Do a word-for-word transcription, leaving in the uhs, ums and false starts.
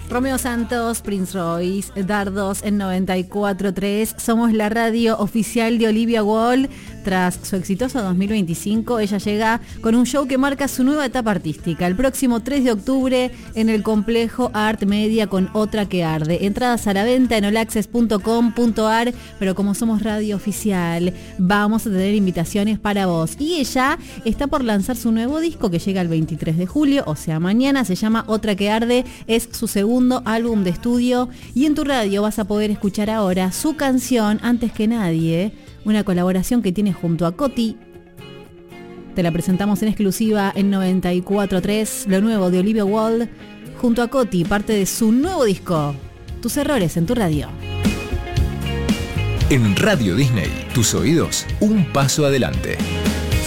Romeo Santos, Prince Royce, Dardos en noventa y cuatro punto tres. Somos la radio oficial de Olivia Wall. Tras su exitoso dos mil veinticinco, ella llega con un show que marca su nueva etapa artística. El próximo tres de octubre en el complejo Art Media con Otra que Arde. Entradas a la venta en all access punto com punto a r, pero como somos radio oficial, vamos a tener invitaciones para vos. Y ella está por lanzar su nuevo disco que llega el veintitrés de julio, o sea mañana. Se llama Otra que Arde, es su segundo álbum de estudio y en tu radio vas a poder escuchar ahora su canción Antes que Nadie, una colaboración que tiene junto a Coti. Te la presentamos en exclusiva en noventa y cuatro punto tres, lo nuevo de Olivia Wall junto a Coti, parte de su nuevo disco, Tus errores en tu radio. En Radio Disney, tus oídos, un paso adelante.